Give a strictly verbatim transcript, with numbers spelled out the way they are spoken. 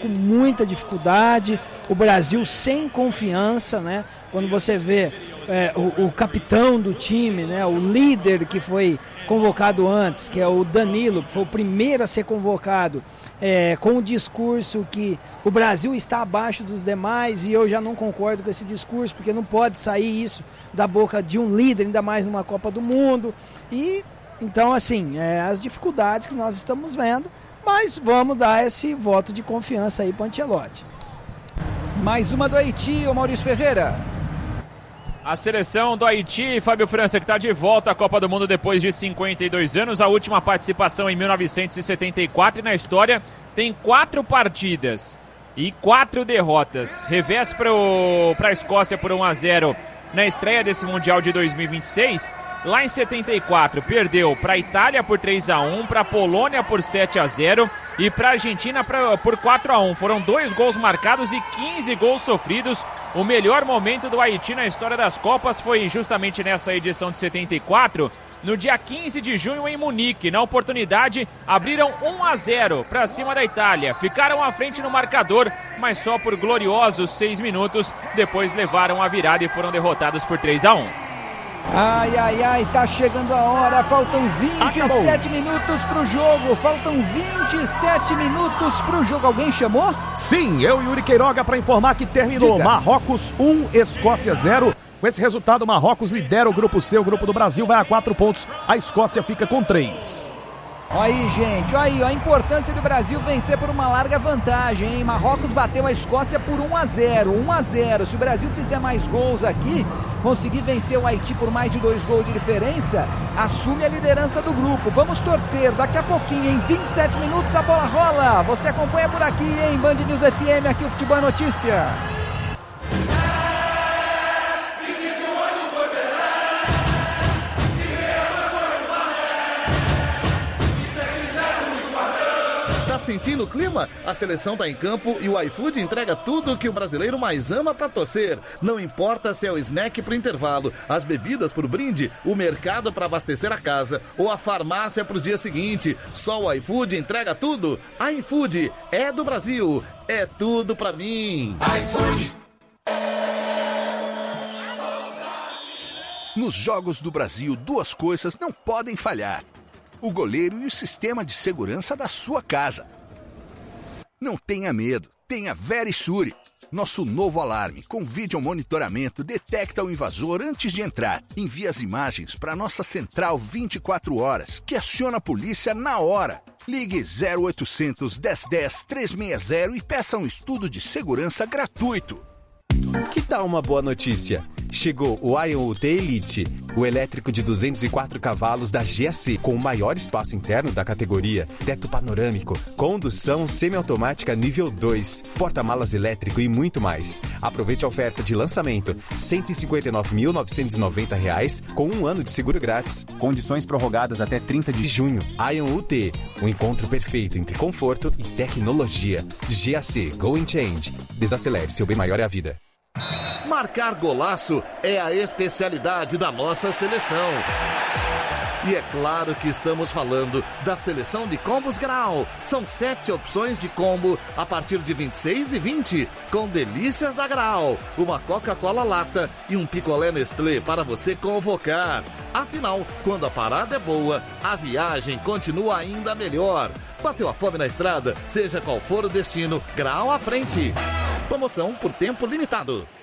com muita dificuldade, o Brasil sem confiança, né? Quando você vê é, o, o capitão do time, né? O líder que foi convocado antes, que é o Danilo, que foi o primeiro a ser convocado, é, com o discurso que o Brasil está abaixo dos demais, e eu já não concordo com esse discurso, porque não pode sair isso da boca de um líder, ainda mais numa Copa do Mundo. E então, assim, é, as dificuldades que nós estamos vendo, mas vamos dar esse voto de confiança aí para o Ancelotti. Mais uma do Haiti, ô Maurício Ferreira. A seleção do Haiti, Fábio França, que está de volta à Copa do Mundo depois de cinquenta e dois anos, a última participação em mil novecentos e setenta e quatro, e na história tem quatro partidas e quatro derrotas. Revés para a Escócia por um a zero na estreia desse Mundial de dois mil e vinte e seis. Lá em setenta e quatro, perdeu para a Itália por três a um, para a Polônia por sete a zero e para a Argentina pra, por quatro a um. Foram dois gols marcados e quinze gols sofridos. O melhor momento do Haiti na história das Copas foi justamente nessa edição de setenta e quatro, no dia quinze de junho em Munique. Na oportunidade, abriram um a zero para cima da Itália. Ficaram à frente no marcador, mas só por gloriosos seis minutos. Depois levaram a virada e foram derrotados por três a um. Ai, ai, ai, tá chegando a hora, faltam vinte e sete Acabou. minutos pro jogo, faltam vinte e sete minutos pro jogo. Alguém chamou? Sim, eu e Yuri Queiroga para informar que terminou. Diga. Marrocos um, Escócia zero. Com esse resultado, Marrocos lidera o grupo C, o grupo do Brasil vai a quatro pontos, a Escócia fica com três. Olha aí, gente, olha aí, ó, a importância do Brasil vencer por uma larga vantagem, hein? Marrocos bateu a Escócia por um a zero, um a zero. Se o Brasil fizer mais gols aqui, conseguir vencer o Haiti por mais de dois gols de diferença, assume a liderança do grupo. Vamos torcer, daqui a pouquinho, em vinte e sete minutos, a bola rola. Você acompanha por aqui, em Band News F M, aqui o Futebol é Notícia. Tá sentindo o clima? A seleção tá em campo e o iFood entrega tudo o que o brasileiro mais ama pra torcer. Não importa se é o snack pro intervalo, as bebidas pro brinde, o mercado pra abastecer a casa ou a farmácia pros dias seguintes. Só o iFood entrega tudo. iFood é do Brasil, é tudo pra mim. iFood. Nos Jogos do Brasil, duas coisas não podem falhar: o goleiro e o sistema de segurança da sua casa. Não tenha medo, tenha Verisure. Nosso novo alarme com vídeo monitoramento detecta o invasor antes de entrar. Envia as imagens para nossa central vinte e quatro horas, que aciona a polícia na hora. Ligue zero oitocentos, dez dez, trezentos e sessenta e peça um estudo de segurança gratuito. Que tal uma boa notícia? Chegou o Ion U T Elite, o elétrico de duzentos e quatro cavalos da G A C, com o maior espaço interno da categoria, teto panorâmico, condução semiautomática nível dois, porta-malas elétrico e muito mais. Aproveite a oferta de lançamento, cento e cinquenta e nove mil novecentos e noventa reais, com um ano de seguro grátis. Condições prorrogadas até trinta de junho. Ion U T, o encontro perfeito entre conforto e tecnologia. G A C, Go and Change. Desacelere, seu bem maior é a vida. Marcar golaço é a especialidade da nossa seleção. E é claro que estamos falando da seleção de combos Grau. São sete opções de combo a partir de vinte e seis e vinte, com delícias da Grau, uma Coca-Cola lata e um picolé Nestlé para você convocar. Afinal, quando a parada é boa, a viagem continua ainda melhor. Bateu a fome na estrada? Seja qual for o destino, Grau à frente. Promoção por tempo limitado.